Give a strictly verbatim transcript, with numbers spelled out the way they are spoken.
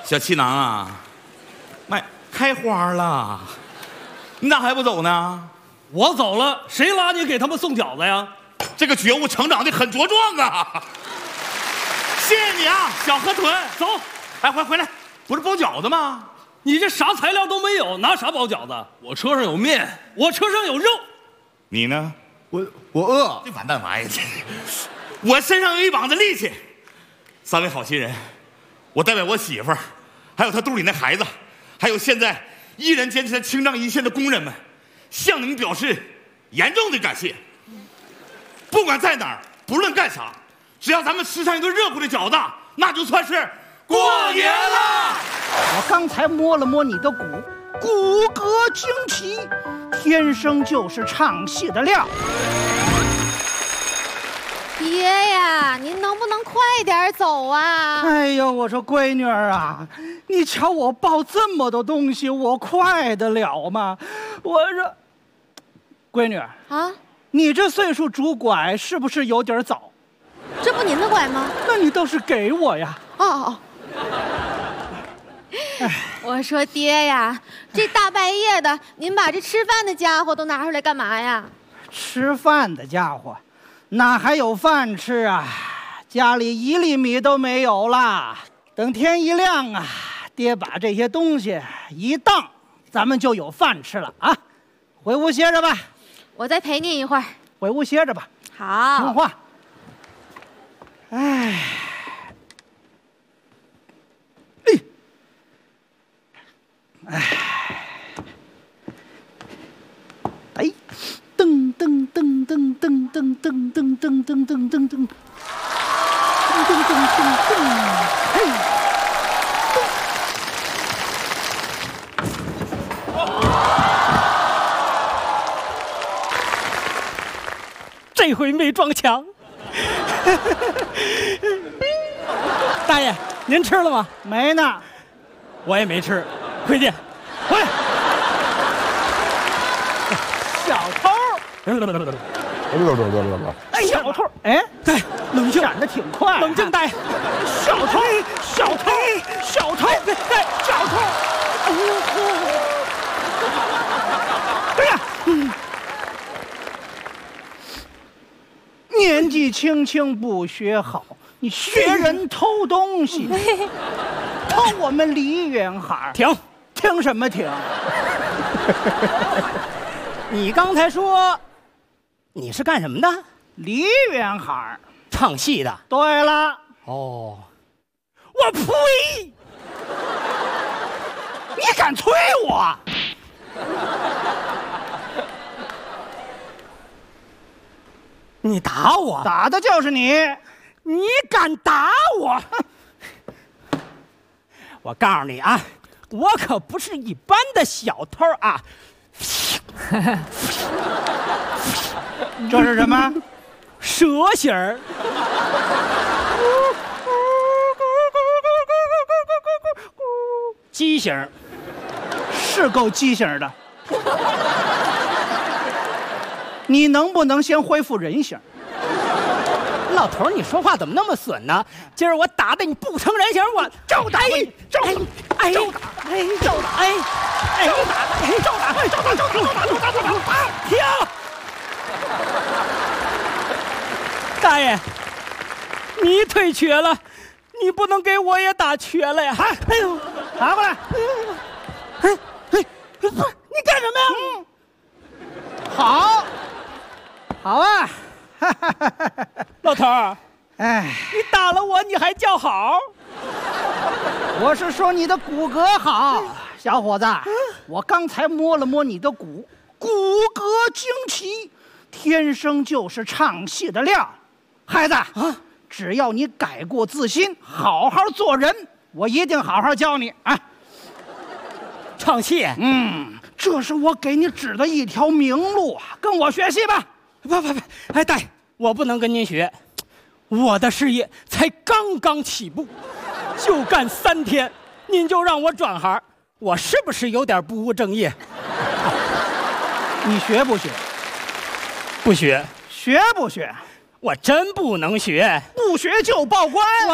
小气囊啊，卖开花了，你咋还不走呢？ 我走了，谁拉你给他们送饺子呀？ 这个觉悟成长得很茁壮啊！谢谢你啊，小河豚。 走， 哎，回回来，不是包饺子吗？ 你这啥材料都没有，拿啥包饺子？我车上有面，我车上有肉。 你呢？ 我我饿。 这完蛋玩意儿，我身上有一膀子力气。三位好心人，我代表我媳妇儿，还有她肚里那孩子，还有现在依然坚持在青藏一线的工人们，向你们表示严重的感谢。不管在哪儿，不论干啥，只要咱们吃上一顿热乎的饺子，那就算是过年了。 我刚才摸了摸你的骨，骨骼惊奇，天生就是唱戏的料。 爹呀，您能不能快点走啊？ 哎呦，我说闺女儿啊，你瞧我抱这么多东西，我快得了吗？我说，闺女儿啊， 你这岁数拄拐是不是有点早？ 这不您的拐吗？ 那你倒是给我呀！ 哦哦。我说爹呀，这大半夜的，您把这吃饭的家伙都拿出来干嘛呀？ 吃饭的家伙，哪还有饭吃啊？家里一粒米都没有了。等天一亮啊，爹把这些东西一当，咱们就有饭吃了啊！回屋歇着吧。 我再陪您一会儿。 回屋歇着吧。 好。 听话。哎。哎，哎，噔噔噔噔噔噔噔噔噔噔噔噔噔噔，噔噔噔噔噔，嘿， 这回没撞墙。大爷，您吃了吗？ 没呢， 我也没吃。回去，回来！ 小偷！哎，小偷！哎， 对，冷静， 闪得挺快。 冷静，大爷！ 小偷！小偷！小偷！对，小偷！对呀，嗯，年纪轻轻不学好，你学人偷东西，偷我们梨园孩。 停！ 听什么听？ 你刚才说你是干什么的？ 梨园孩， 唱戏的。 对了。 哦，我呸！ 你敢推我？ 你打我？ 打的就是你！ 你敢打我？我告诉你啊！我可不是一般的小偷啊！ 这是什么？ 蛇形儿。畸形， 是够畸形的。你能不能先恢复人形？ 老头，你说话怎么那么损呢？今儿我打的你不成人形，我照打你，照打， 哎， 照打， 哎，照打，哎，哎， 照打，哎，照打，哎，照打，照打，照打，照打，照打，啊！ 停！大爷，你腿瘸了，你不能给我也打瘸了呀！ 哎，哎呦，拿过来！ 哎哎，不是你干什么呀？ 嗯，好，好啊！ 老头儿， 哎， 你打了我，你还叫好？ 我是说你的骨骼好，小伙子。我刚才摸了摸你的骨，骨骼惊奇，天生就是唱戏的料。孩子啊，只要你改过自新，好好做人，我一定好好教你啊。 唱戏？ 嗯，这是我给你指的一条明路啊，跟我学习吧。 不不不，哎，大爷，我不能跟您学，我的事业才刚刚起步，就干三天，您就让我转行，我是不是有点不务正业？ 你学不学？ 不学。 学不学？ 我真不能学， 不学就报官。